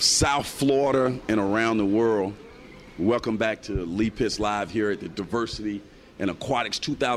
South Florida and around the world, welcome back to Lee Pitts Live here at the Diversity and Aquatics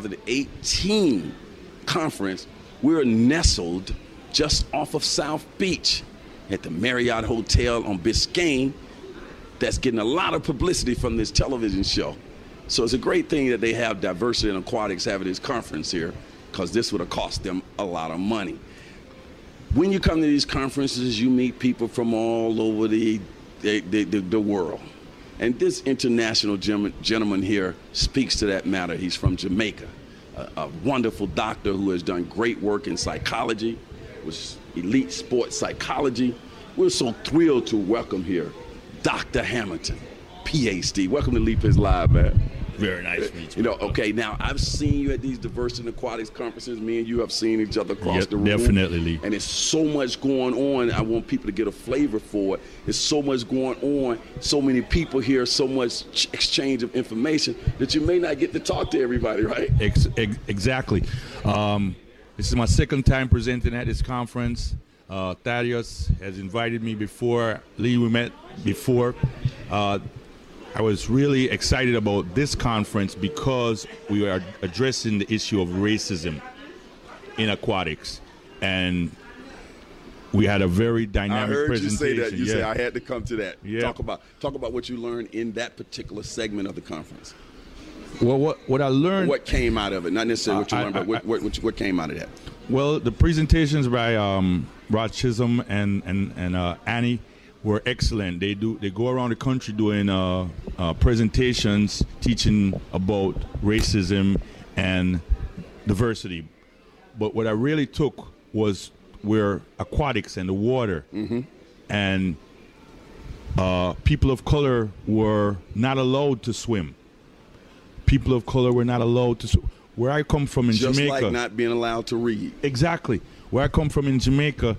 2018 conference. We're nestled just off of South Beach at the Marriott Hotel on Biscayne. That's getting a lot of publicity from this television show. So it's a great thing that they have Diversity and Aquatics having this conference here, because this would have cost them a lot of money. When you come to these conferences, you meet people from all over the world. And this international gentleman here speaks to that matter. He's from Jamaica, a wonderful doctor who has done great work in psychology, with elite sports psychology. We're so thrilled to welcome here Dr. Hamilton, PhD. Welcome to Lee Pitts Live, man. Very nice to meet you. You know, okay, now I've seen you at these Diversity and Aquatics conferences. Me and you have seen each other across the room. Definitely, Lee. And there's so much going on. I want people to get a flavor for it. There's so much going on, so many people here, so much exchange of information that you may not get to talk to everybody, right? Exactly. This is my second time presenting at this conference. Thaddeus has invited me before. Lee, we met before. I was really excited about this conference because we are addressing the issue of racism in aquatics. And we had a very dynamic presentation. I heard you say that. You say I had to come to that. Yeah. Talk about what you learned in that particular segment of the conference. Well, what I learned... What came out of it? Not necessarily what you learned, but what came out of that? Well, the presentations by Rod Chisholm and Annie were excellent. They go around the country doing presentations teaching about racism and diversity. But what I really took was where aquatics and the water, and people of color were not allowed to swim. People of color were not allowed to swim. Where I come from in Jamaica... Just like not being allowed to read. Exactly. Where I come from in Jamaica,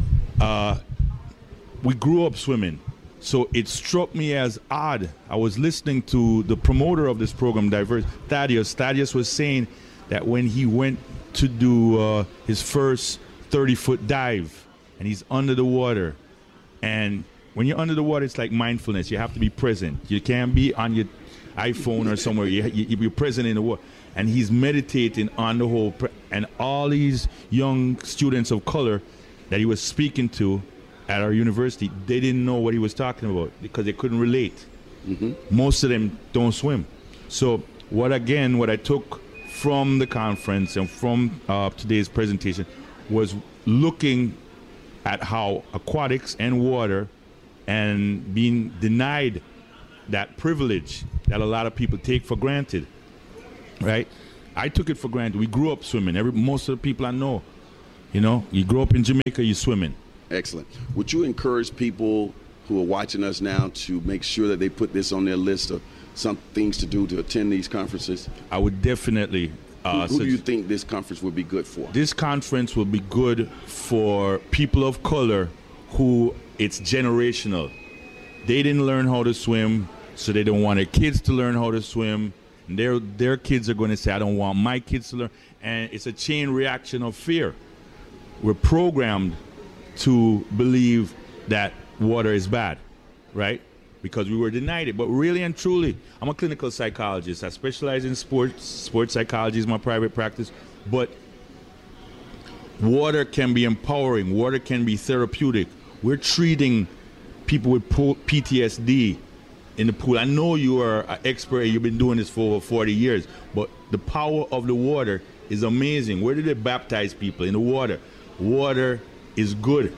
we grew up swimming. So it struck me as odd. I was listening to the promoter of this program, Thaddeus. Thaddeus was saying that when he went to do his first 30-foot dive, and he's under the water, and when you're under the water, it's like mindfulness. You have to be present. You can't be on your iPhone or somewhere. You're present in the water. And he's meditating on the whole, and all these young students of color that he was speaking to at our university, they didn't know what he was talking about because they couldn't relate. Most of them don't swim. So what I took from the conference and from today's presentation was looking at how aquatics and water and being denied that privilege that a lot of people take for granted. Right, I took it for granted. We grew up swimming. Most of the people I know, you grow up in Jamaica, you're swimming. Excellent. Would you encourage people who are watching us now to make sure that they put this on their list of some things to do to attend these conferences? I would definitely. Who do you think this conference would be good for? This conference will be good for people of color who it's generational. They didn't learn how to swim, so they don't want their kids to learn how to swim. And their kids are going to say, I don't want my kids to learn. And it's a chain reaction of fear. We're programmed to believe that water is bad, right? Because we were denied it. But really and truly, I'm a clinical psychologist. I specialize in sports. Sports psychology is my private practice. But water can be empowering. Water can be therapeutic. We're treating people with PTSD in the pool. I know you are an expert and you've been doing this for over 40 years, but the power of the water is amazing. Where do they baptize people? In the water. Water is good.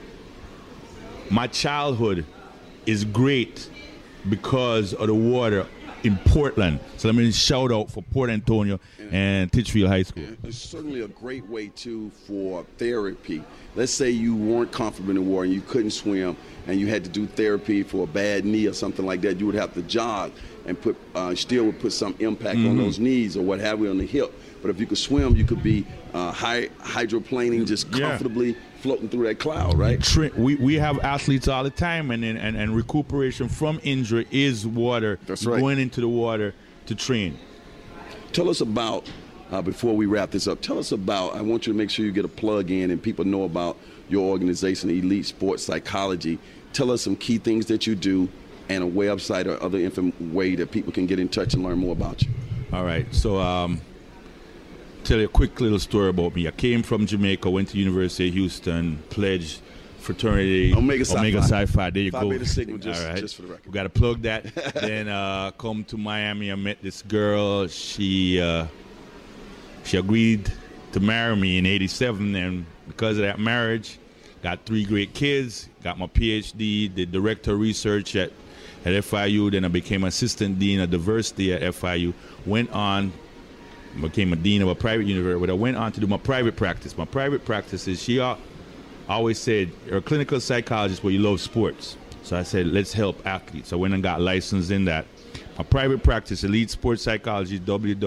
My childhood is great because of the water in Portland. So let me shout out for Port Antonio and Titchfield High School. Yeah, it's certainly a great way, too, for therapy. Let's say you weren't comfortable in the water and you couldn't swim and you had to do therapy for a bad knee or something like that. You would have to jog and still would put some impact on those knees or what have you on the hip. But if you could swim, you could be hydroplaning just comfortably floating through that cloud, right? We have athletes all the time, and recuperation from injury is water. That's right. Going into the water to train. Tell us about before we wrap this up, tell us about, I want you to make sure you get a plug in and people know about your organization, Elite Sports Psychology. Tell us some key things that you do and a website or other way that people can get in touch and learn more about you. All right. So tell you a quick little story about me. I came from Jamaica, went to University of Houston, pledged fraternity Omega Psi Phi. There you Phi go. Beta Sigma, All right. just for the record. We got to plug that. Then come to Miami. I met this girl. She agreed to marry me in '87, and because of that marriage, got 3 great kids. Got my PhD. Did director of research at FIU. Then I became assistant dean of diversity at FIU. Went on. Became a dean of a private university, but I went on to do my private practice. My private practice is, she always said, you're a clinical psychologist, but you love sports. So I said, let's help athletes. I went and got licensed in that. My private practice, Elite Sports Psychology,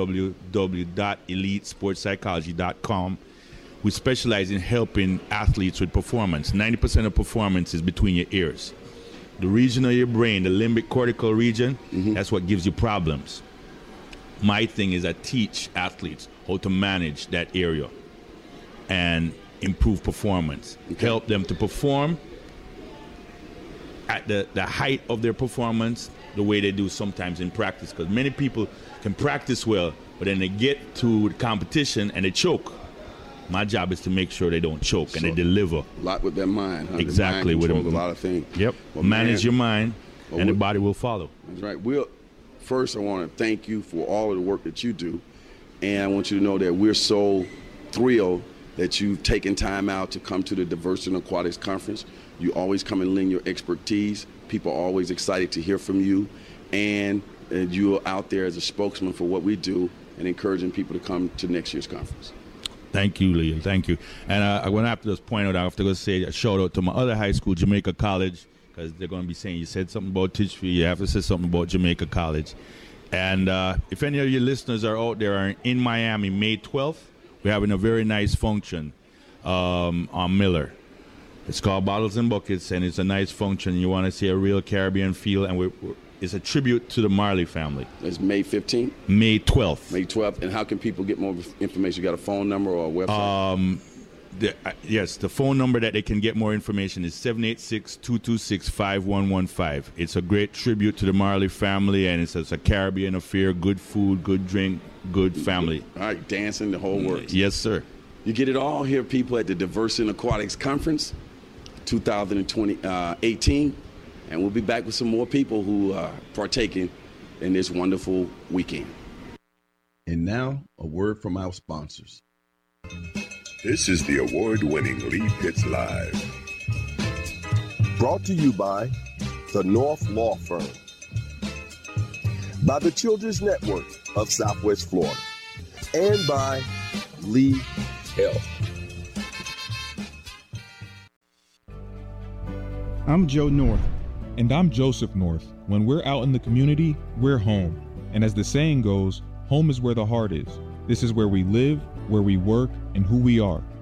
www.elitesportspsychology.com. We specialize in helping athletes with performance. 90% of performance is between your ears. The region of your brain, the limbic cortical region, that's what gives you problems. My thing is I teach athletes how to manage that area and improve performance. Help them to perform at the height of their performance the way they do sometimes in practice. Because many people can practice well, but then they get to the competition and they choke. My job is to make sure they don't choke and they deliver. A lot with their mind. Huh? Exactly. With a lot of things. Yep. Well, manage your mind and the body will follow. That's right. First, I want to thank you for all of the work that you do. And I want you to know that we're so thrilled that you've taken time out to come to the Diversity in Aquatics Conference. You always come and lend your expertise. People are always excited to hear from you. And you're out there as a spokesman for what we do and encouraging people to come to next year's conference. Thank you, Leah. Thank you. And I want to have to just point out, I have to go say a shout out to my other high school, Jamaica College, because they're going to be saying you said something about Tishfi, you have to say something about Jamaica College. And if any of your listeners are out there are in Miami, May 12th, we're having a very nice function on Miller. It's called Bottles and Buckets, and it's a nice function. You want to see a real Caribbean feel, and it's a tribute to the Marley family. It's May 15th? May 12th. May 12th. And how can people get more information? You got a phone number or a website? Yes, the phone number that they can get more information is 786-226-5115. It's a great tribute to the Marley family, and it's a Caribbean affair, good food, good drink, good family. All right, dancing, the whole works. Yes, sir. You get it all here, people, at the Diversity in Aquatics Conference 2018, and we'll be back with some more people who are partaking in this wonderful weekend. And now, a word from our sponsors. This is the award-winning Lee Pitts Live. Brought to you by the North Law Firm, by the Children's Network of Southwest Florida, and by Lee Health. I'm Joe North. And I'm Joseph North. When we're out in the community, we're home. And as the saying goes, home is where the heart is. This is where we live, where we work, and who we are.